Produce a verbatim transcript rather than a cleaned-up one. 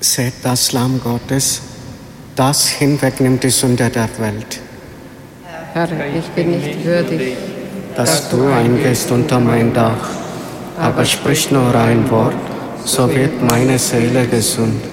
Seht das Lamm Gottes, das hinwegnimmt die Sünde der Welt. Herr, ich bin nicht würdig, dass du eingehst unter mein Dach, aber sprich nur ein Wort, so wird meine Seele gesund.